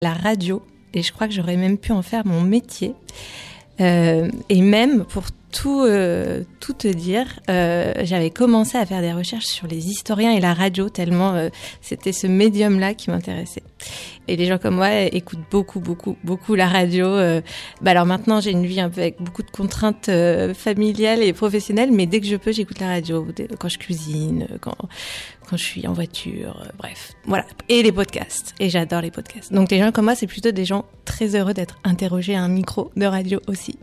la radio, et je crois que j'aurais même pu en faire mon métier. Et même, pour tout te dire, j'avais commencé à faire des recherches sur les historiens et la radio, tellement c'était ce médium-là qui m'intéressait. Et les gens comme moi écoutent beaucoup la radio. Alors maintenant, j'ai une vie un peu avec beaucoup de contraintes familiales et professionnelles, mais dès que je peux, j'écoute la radio. Quand je cuisine, quand je suis en voiture, bref. Voilà. Et les podcasts. Et j'adore les podcasts. Donc les gens comme moi, c'est plutôt des gens très heureux d'être interrogés à un micro de radio aussi.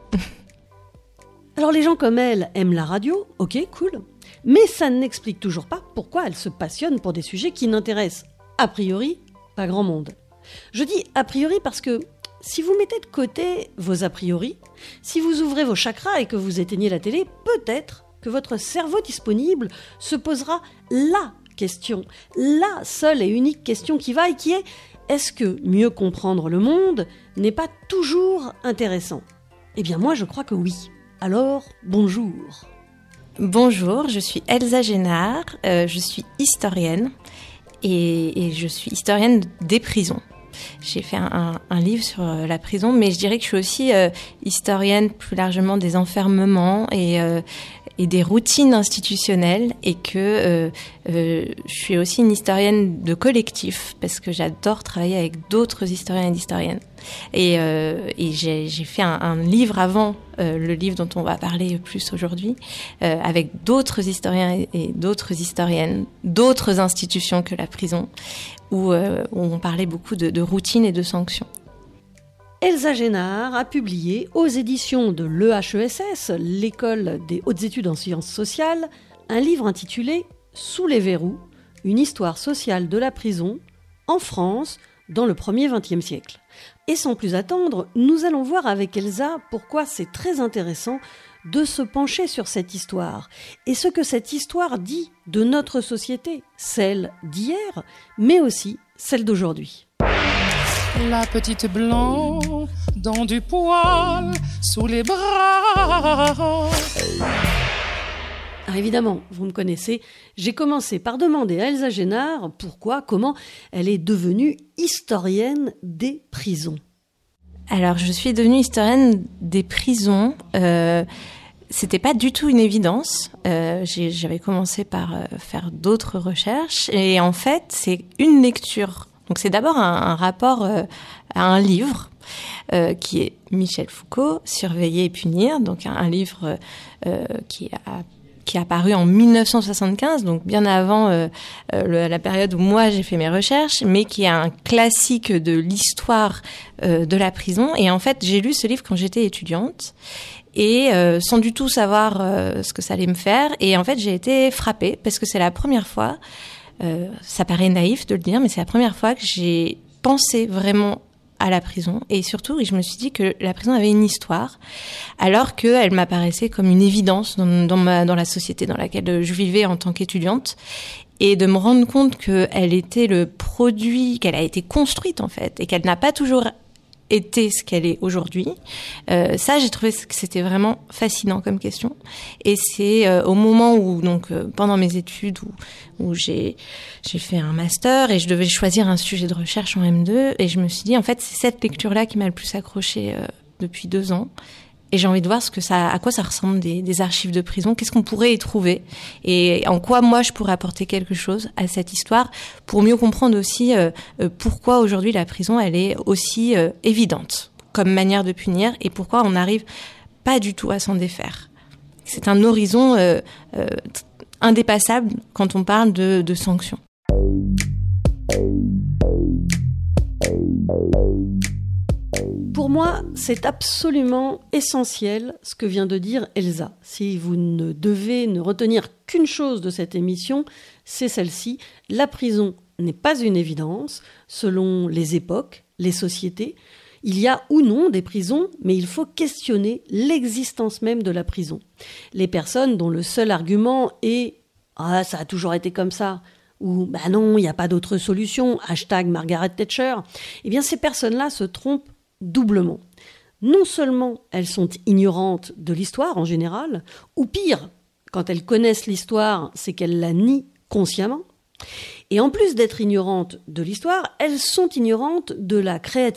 Alors les gens comme elle aiment la radio, ok, cool. Mais ça n'explique toujours pas pourquoi elle se passionne pour des sujets qui n'intéressent, a priori, pas grand monde. Je dis a priori parce que si vous mettez de côté vos a priori, si vous ouvrez vos chakras et que vous éteignez la télé, peut-être que votre cerveau disponible se posera la question, la seule et unique question qui va et qui est: est-ce que mieux comprendre le monde n'est pas toujours intéressant ? Eh bien moi je crois que oui. Alors, bonjour. Bonjour, je suis Elsa Génard, je suis historienne et je suis historienne des prisons. J'ai fait un livre sur la prison, mais je dirais que je suis aussi historienne plus largement des enfermements et des routines institutionnelles, et que je suis aussi une historienne de collectif parce que j'adore travailler avec d'autres historiens et d'historiennes. Et j'ai fait un livre avant le livre dont on va parler plus aujourd'hui, avec d'autres historiens et d'autres historiennes, d'autres institutions que la prison, où on parlait beaucoup de routines et de sanctions. Elsa Génard a publié aux éditions de l'EHESS, l'École des hautes études en sciences sociales, un livre intitulé « Sous les verrous, une histoire sociale de la prison en France dans le premier XXe siècle ». Et sans plus attendre, nous allons voir avec Elsa pourquoi c'est très intéressant de se pencher sur cette histoire et ce que cette histoire dit de notre société, celle d'hier, mais aussi celle d'aujourd'hui. La petite blanc dans du poil sous les bras. Alors évidemment, vous me connaissez, j'ai commencé par demander à Elsa Génard pourquoi, comment elle est devenue historienne des prisons. Alors, je suis devenue historienne des prisons. C'était pas du tout une évidence. J'avais commencé par faire d'autres recherches, et en fait, c'est une lecture. Donc, c'est d'abord un rapport à un livre qui est Michel Foucault, Surveiller et punir. Donc, un livre qui est apparu en 1975, donc bien avant la période où moi j'ai fait mes recherches, mais qui est un classique de l'histoire de la prison. Et en fait, j'ai lu ce livre quand j'étais étudiante, et sans du tout savoir ce que ça allait me faire. Et en fait, j'ai été frappée, parce que c'est la première fois, ça paraît naïf de le dire, mais c'est la première fois que j'ai pensé vraiment à la prison, et surtout, je me suis dit que la prison avait une histoire, alors qu'elle m'apparaissait comme une évidence dans la société dans laquelle je vivais en tant qu'étudiante, et de me rendre compte qu'elle était le produit, qu'elle a été construite en fait, et qu'elle n'a pas toujours été ce qu'elle est aujourd'hui. Ça, j'ai trouvé que c'était vraiment fascinant comme question. Et c'est au moment où, donc, pendant mes études, où j'ai fait un master et je devais choisir un sujet de recherche en M2, et je me suis dit, en fait, c'est cette lecture-là qui m'a le plus accrochée depuis 2 ans. Et j'ai envie de voir à quoi ça ressemble des archives de prison, qu'est-ce qu'on pourrait y trouver, et en quoi moi je pourrais apporter quelque chose à cette histoire, pour mieux comprendre aussi pourquoi aujourd'hui la prison elle est aussi évidente comme manière de punir, et pourquoi on n'arrive pas du tout à s'en défaire. C'est un horizon indépassable quand on parle de sanctions. Pour moi, c'est absolument essentiel ce que vient de dire Elsa. Si vous ne devez ne retenir qu'une chose de cette émission, c'est celle-ci. La prison n'est pas une évidence, selon les époques, les sociétés. Il y a ou non des prisons, mais il faut questionner l'existence même de la prison. Les personnes dont le seul argument est « Ah, ça a toujours été comme ça », ou « Bah non, il n'y a pas d'autre solution », #Margaret Thatcher, eh bien ces personnes-là se trompent doublement. Non seulement elles sont ignorantes de l'histoire en général, ou pire, quand elles connaissent l'histoire, c'est qu'elles la nient consciemment, Et en plus d'être ignorantes de l'histoire, elles sont ignorantes de la créativité